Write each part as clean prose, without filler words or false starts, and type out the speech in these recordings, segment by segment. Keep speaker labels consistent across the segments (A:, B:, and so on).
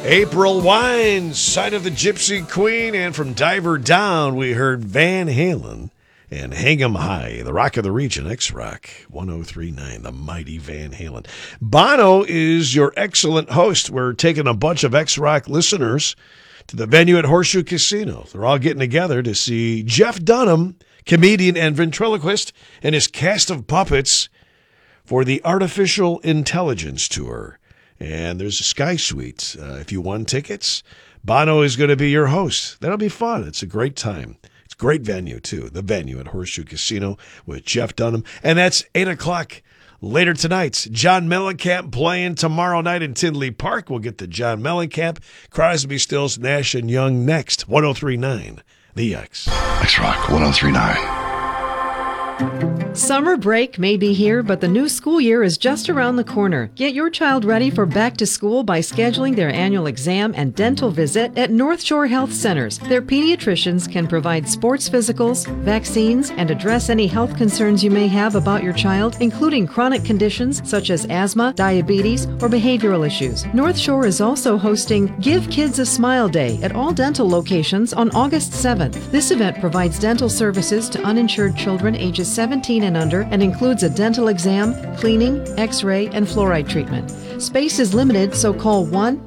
A: April Wines, Sign of the Gypsy Queen, and from Diver Down, we heard Van Halen and Hang 'Em High, the rock of the region, X-Rock 1039, the mighty Van Halen. Bono is your excellent host. We're taking a bunch of X-Rock listeners to the venue at Horseshoe Casino. They're all getting together to see Jeff Dunham, comedian and ventriloquist, and his cast of puppets for the Artificial Intelligence Tour. And there's a Sky Suite. If you won tickets, Bono is going to be your host. That'll be fun. It's a great time. It's a great venue, too. The venue at Horseshoe Casino with Jeff Dunham. And that's 8 o'clock later tonight. John Mellencamp playing tomorrow night in Tinley Park. We'll get to John Mellencamp, Crosby, Stills, Nash, and Young next. 1039, The X.
B: X-Rock 1039.
C: Summer break may be here, but the new school year is just around the corner. Get your child ready for back to school by scheduling their annual exam and dental visit at North Shore Health Centers. Their pediatricians can provide sports physicals, vaccines, and address any health concerns you may have about your child, including chronic conditions such as asthma, diabetes, or behavioral issues. North Shore is also hosting Give Kids a Smile Day at all dental locations on August 7th. This event provides dental services to uninsured children ages 17 and under and includes a dental exam, cleaning, x-ray, and fluoride treatment. Space is limited, so call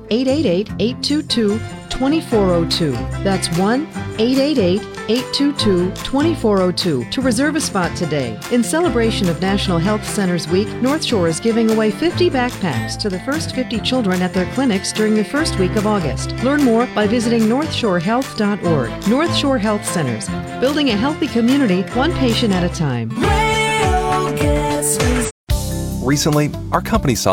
C: 1-888-822-2402. That's 1-888-822-2402 to reserve a spot today. In celebration of National Health Centers Week, North Shore is giving away 50 backpacks to the first 50 children at their clinics during the first week of August. Learn more by visiting northshorehealth.org. North Shore Health Centers, building a healthy community, one patient at a time.
D: Recently, our company saw